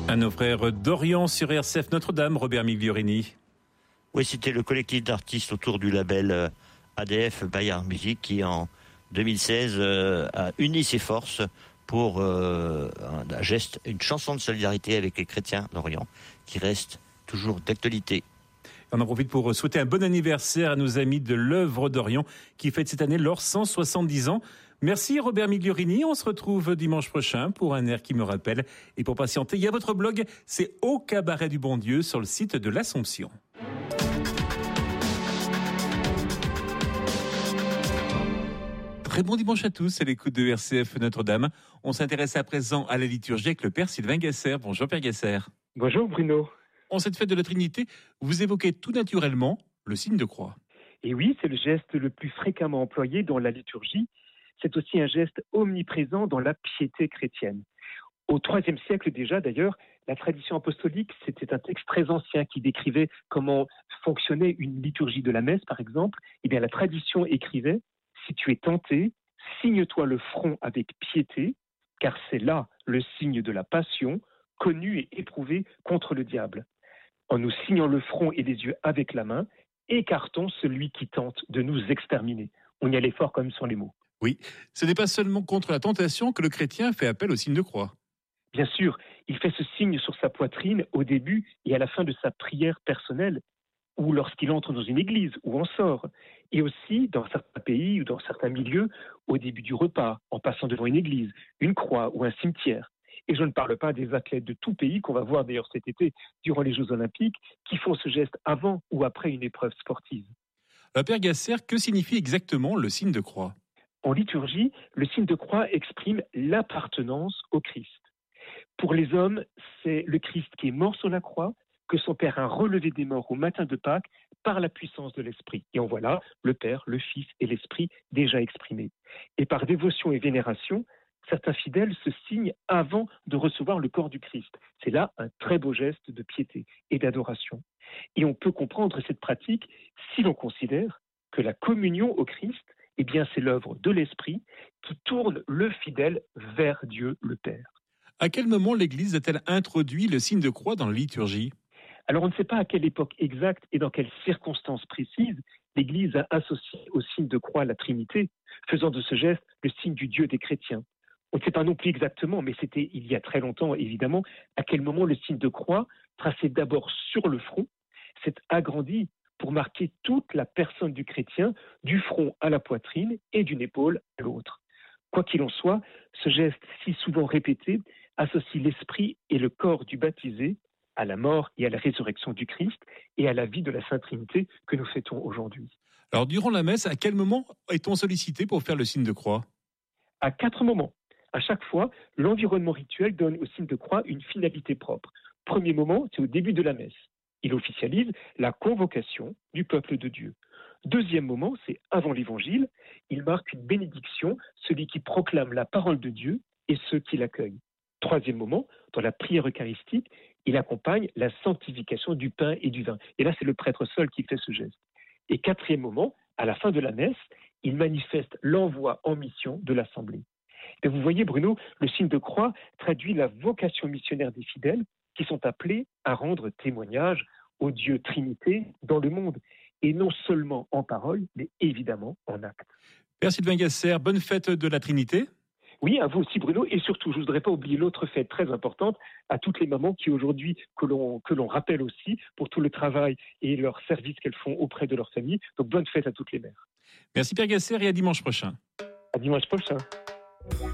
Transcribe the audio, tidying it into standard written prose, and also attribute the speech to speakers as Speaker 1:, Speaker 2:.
Speaker 1: À nos frères d'Orient sur RCF Notre-Dame, Robert Migliorini.
Speaker 2: Oui, c'était le collectif d'artistes autour du label ADF Bayard Music qui, en 2016, a uni ses forces pour un geste, une chanson de solidarité avec les chrétiens d'Orient qui reste toujours d'actualité.
Speaker 1: On en profite pour souhaiter un bon anniversaire à nos amis de l'œuvre d'Orient qui fête cette année leurs 170 ans. Merci Robert Migliorini, on se retrouve dimanche prochain pour un air qui me rappelle. Et pour patienter, il y a votre blog, c'est Au Cabaret du Bon Dieu sur le site de l'Assomption. Très bon dimanche à tous, c'est l'écoute de RCF Notre-Dame. On s'intéresse à présent à la liturgie avec le Père Sylvain Gasser. Bonjour Père Gasser.
Speaker 3: Bonjour Bruno.
Speaker 1: En cette fête de la Trinité, vous évoquez tout naturellement le signe de croix.
Speaker 3: Et oui, c'est le geste le plus fréquemment employé dans la liturgie. C'est aussi un geste omniprésent dans la piété chrétienne. Au IIIe siècle déjà, d'ailleurs, la tradition apostolique, c'était un texte très ancien qui décrivait comment fonctionnait une liturgie de la messe, par exemple. Eh bien, la tradition écrivait « Si tu es tenté, signe-toi le front avec piété, car c'est là le signe de la passion, connu et éprouvé contre le diable. En nous signant le front et les yeux avec la main, écartons celui qui tente de nous exterminer. » On y allait fort comme sur les mots.
Speaker 1: Oui, ce n'est pas seulement contre la tentation que le chrétien fait appel au signe de croix.
Speaker 3: Bien sûr, il fait ce signe sur sa poitrine au début et à la fin de sa prière personnelle, ou lorsqu'il entre dans une église ou en sort, et aussi dans certains pays ou dans certains milieux, au début du repas, en passant devant une église, une croix ou un cimetière. Et je ne parle pas des athlètes de tout pays qu'on va voir d'ailleurs cet été durant les Jeux Olympiques, qui font ce geste avant ou après une épreuve sportive.
Speaker 1: Père Gasser, que signifie exactement le signe de croix ?
Speaker 3: En liturgie, le signe de croix exprime l'appartenance au Christ. Pour les hommes, c'est le Christ qui est mort sur la croix, que son Père a relevé des morts au matin de Pâques par la puissance de l'Esprit. Et en voilà le Père, le Fils et l'Esprit déjà exprimés. Et par dévotion et vénération, certains fidèles se signent avant de recevoir le corps du Christ. C'est là un très beau geste de piété et d'adoration. Et on peut comprendre cette pratique si l'on considère que la communion au Christ, eh bien, c'est l'œuvre de l'Esprit qui tourne le fidèle vers Dieu le Père.
Speaker 1: À quel moment l'Église a-t-elle introduit le signe de croix dans la liturgie ?
Speaker 3: Alors, on ne sait pas à quelle époque exacte et dans quelles circonstances précises l'Église a associé au signe de croix la Trinité, faisant de ce geste le signe du Dieu des chrétiens. On ne sait pas non plus exactement, mais c'était il y a très longtemps, évidemment, à quel moment le signe de croix, tracé d'abord sur le front, s'est agrandi pour marquer toute la personne du chrétien, du front à la poitrine et d'une épaule à l'autre. Quoi qu'il en soit, ce geste si souvent répété associe l'esprit et le corps du baptisé à la mort et à la résurrection du Christ et à la vie de la Sainte Trinité que nous fêtons aujourd'hui.
Speaker 1: Alors, durant la messe, à quel moment est-on sollicité pour faire le signe de croix ?
Speaker 3: À 4 moments. À chaque fois, l'environnement rituel donne au signe de croix une finalité propre. Premier moment, c'est au début de la messe. Il officialise la convocation du peuple de Dieu. Deuxième moment, c'est avant l'évangile. Il marque une bénédiction, celui qui proclame la parole de Dieu et ceux qui l'accueillent. Troisième moment, dans la prière eucharistique, il accompagne la sanctification du pain et du vin. Et là, c'est le prêtre seul qui fait ce geste. Et quatrième moment, à la fin de la messe, il manifeste l'envoi en mission de l'Assemblée. Et vous voyez, Bruno, le signe de croix traduit la vocation missionnaire des fidèles qui sont appelés à rendre témoignage au Dieu Trinité dans le monde. Et non seulement en parole, mais évidemment en acte.
Speaker 1: Père Sylvain Gasser, bonne fête de la Trinité.
Speaker 3: Oui, à vous aussi Bruno, et surtout, je ne voudrais pas oublier l'autre fête très importante à toutes les mamans qui aujourd'hui, que l'on rappelle aussi pour tout le travail et leur service qu'elles font auprès de leur famille. Donc bonne fête à toutes les mères.
Speaker 1: Merci Père Gasser et à dimanche prochain.
Speaker 3: À dimanche prochain.